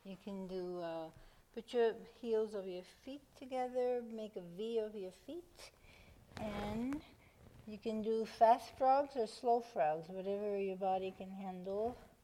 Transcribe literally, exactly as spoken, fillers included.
You can do, uh, put your heels of your feet together, make a V of your feet, and you can do fast frogs or slow frogs, whatever your body can handle.